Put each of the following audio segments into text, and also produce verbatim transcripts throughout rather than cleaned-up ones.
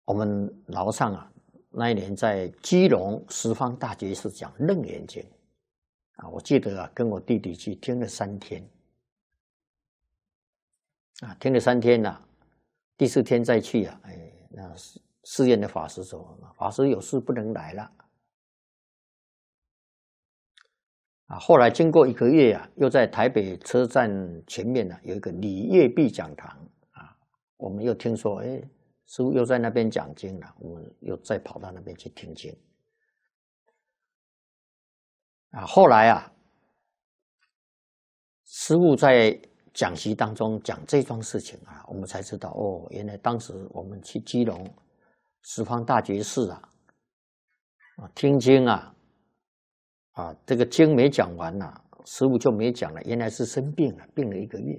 我们老上啊，那一年在基隆十方大觉寺讲《楞严经》啊，我记得啊，跟我弟弟去听了三天啊，听了三天呐、啊，第四天再去啊，哎，那寺院的法师说，法师有事不能来了啊。后来经过一个月啊，又在台北车站前面呢、啊、有一个李业碧讲堂啊，我们又听说，哎。师父又在那边讲经了，我们又再跑到那边去听经啊。后来啊，师父在讲习当中讲这桩事情啊，我们才知道哦，原来当时我们去基隆十方大觉寺啊，啊听经啊，啊这个经没讲完呐、啊，师父就没讲了，原来是生病了，病了一个月。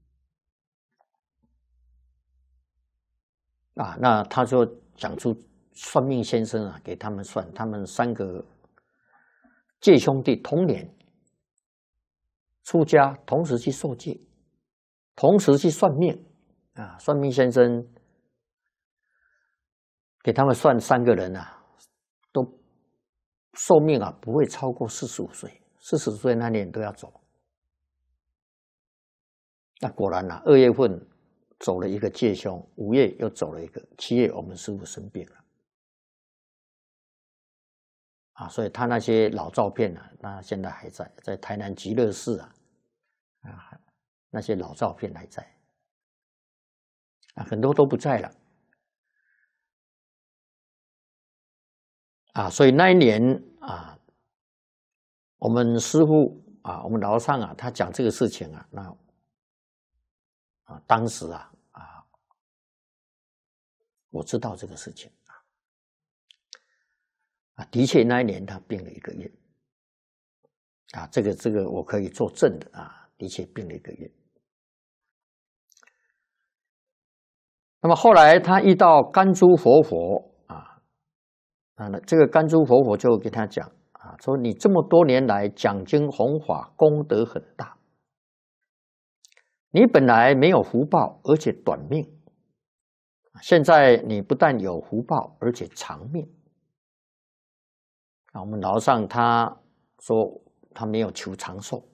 啊，那他就讲出算命先生啊，给他们算，他们三个戒兄弟同年出家，同时去受戒，同时去算命啊。算命先生给他们算三个人啊，都寿命啊不会超过四十五岁，四十岁那年都要走。那果然啊，二月份走了一个戒兄，五月又走了一个，七月我们师父生病了。啊，所以他那些老照片呢、啊，那现在还在，在台南极乐寺啊，啊，那些老照片还在，啊，很多都不在了，啊，所以那一年啊，我们师父啊，我们老上啊，他讲这个事情啊，那啊，当时啊啊，我知道这个事情啊，啊，的确那一年他病了一个月。啊，这个这个我可以作证的啊，的确病了一个月。那么后来他遇到甘珠活佛啊，啊，这个甘珠活佛就跟他讲啊，说你这么多年来讲经弘法功德很大，你本来没有福报，而且短命，现在你不但有福报，而且长命。啊，我们老上他说。他没有求长寿，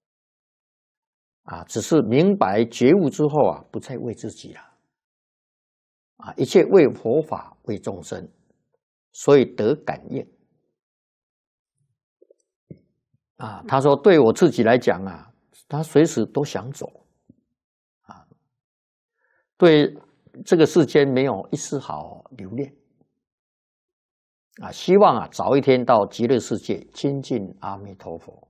啊，只是明白觉悟之后啊，不再为自己了，啊，一切为佛法为众生，所以得感应。啊，他说对我自己来讲啊，他随时都想走，啊，对这个世间没有一丝毫留恋，啊，希望啊早一天到极乐世界亲近阿弥陀佛。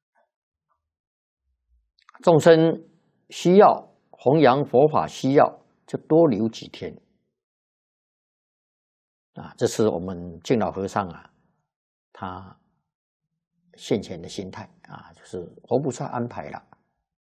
众生需要弘扬佛法，需要就多留几天。啊，这是我们净老和尚啊，他现前的心态啊，就是佛菩萨安排了。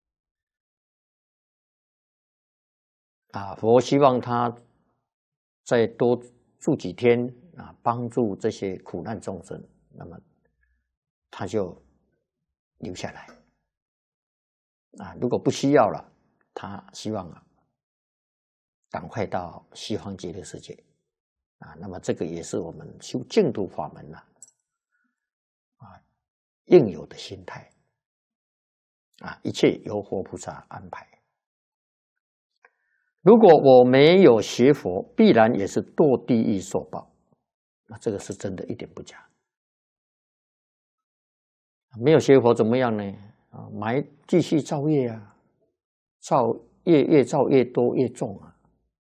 啊，佛希望他再多住几天啊，帮助这些苦难众生，那么他就留下来。啊，如果不需要了，他希望啊，赶快到西方极乐世界。啊，那么这个也是我们修净土法门呐、啊，啊，应有的心态。啊，一切由佛菩萨安排。如果我没有学佛，必然也是堕地狱受报。那这个是真的，一点不假。没有学佛怎么样呢？啊，埋继续造业啊，造业越造越多越重啊，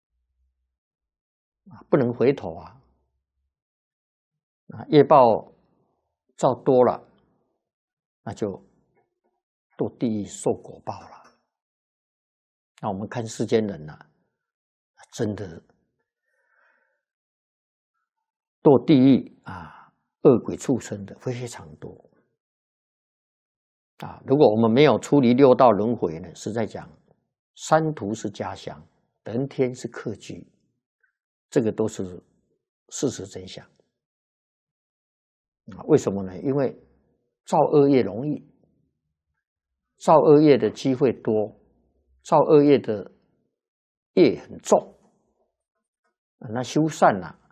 啊，不能回头啊，啊，业报造多了，那就堕地狱受果报了。那我们看世间人呐、啊，真的堕地狱啊，恶鬼畜生的非常多。啊，如果我们没有出离六道轮回呢，实在讲，三途是家乡，人天是客居，这个都是事实真相。啊，为什么呢？因为造恶业容易，造恶业的机会多，造恶业的业很重， 那修善呐、